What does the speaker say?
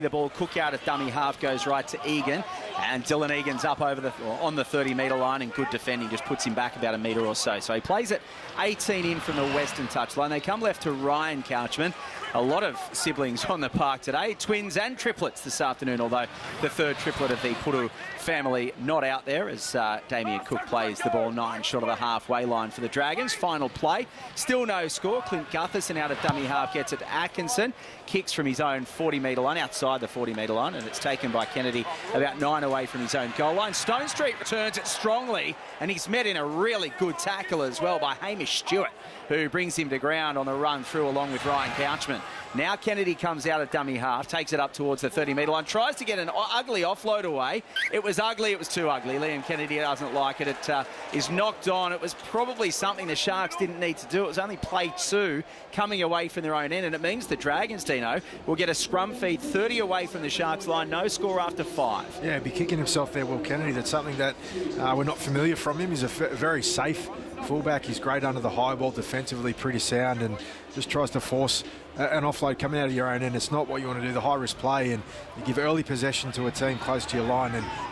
The ball, Cook out at dummy half, goes right to Egan, and Dylan Egan's up on the 30-metre line, and good defending just puts him back about a metre or so. So he plays it 18 in from the western touchline. They come left to Ryan Couchman. A lot of siblings on the park today, twins and triplets this afternoon, although the third triplet of the Puru family not out there as Damien Cook plays the ball 9 short of the halfway line for the Dragons. Final play, still no score. Clint Gutherson out of dummy half gets it to Atkinson, kicks from his own 40-metre line, outside the 40-metre line, and it's taken by Kennedy about 9 away from his own goal line. Stone Street returns it strongly, and he's met in a really good tackle as well by Hamish Stewart, who brings him to ground on the run through along with Ryan Couchman. Now Kennedy comes out at dummy half, takes it up towards the 30-metre line, tries to get an ugly offload away. It was ugly, it was too ugly. Liam Kennedy doesn't like it. It is knocked on. It was probably something the Sharks didn't need to do. It was only play 2 coming away from their own end, and it means the Dragons, Dino, will get a scrum feed 30 away from the Sharks line, no score after 5. Yeah, he'd be kicking himself there, Will Kennedy. That's something that we're not familiar from him. He's a very safe fullback. He's great under the high ball, defensively pretty sound, and just tries to force an offload coming out of your own end. It's not what you want to do, the high-risk play, and you give early possession to a team close to your line, and